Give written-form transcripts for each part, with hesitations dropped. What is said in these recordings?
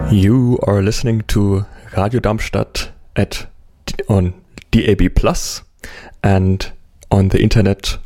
You are listening to Radio Darmstadt on DAB+ and on the internet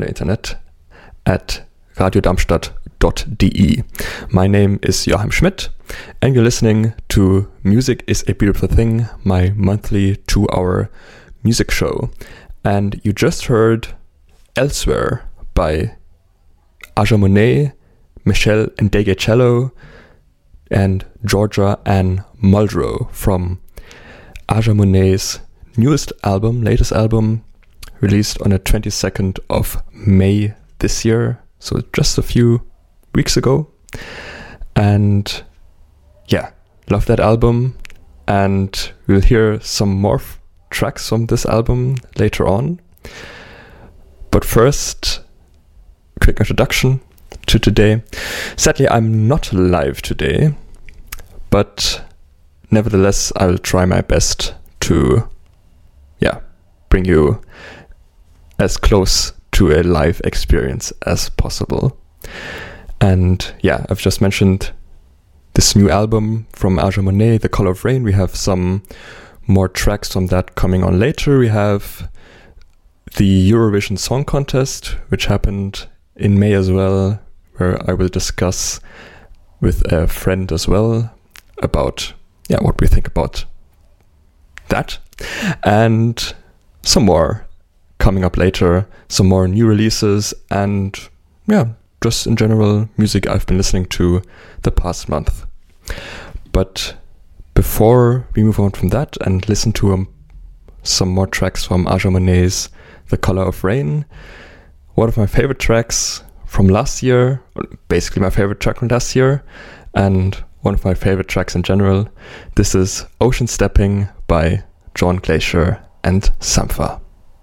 at radiodarmstadt.de. My name is Joachim Schmidt and you're listening to Music is a Beautiful Thing, my monthly 2-hour music show. And you just heard Elsewhere by Aja Monet, Michelle Ndegeocello, and Georgia Ann Muldrow from Aja Monet's latest album, released on the 22nd of May this year, so just a few weeks ago. And yeah, love that album, and we'll hear some more tracks from this album later on. But first, quick introduction to today. Sadly, I'm not live today, but nevertheless, I'll try my best to, bring you as close to a live experience as possible. And I've just mentioned this new album from Aja Monet, The Color of Rain. We have some more tracks from that coming on later. We have the Eurovision Song Contest, which happened in May as well, where I will discuss with a friend as well about what we think about that. And some more coming up later, some more new releases, and just in general music I've been listening to the past month. But before we move on from that and listen to some more tracks from Aja Monet's The Color of Rain, one of my favorite tracks from last year, basically my favorite track from last year, and one of my favorite tracks in general. This is Ocean Stepping by John Glacier and Sampha.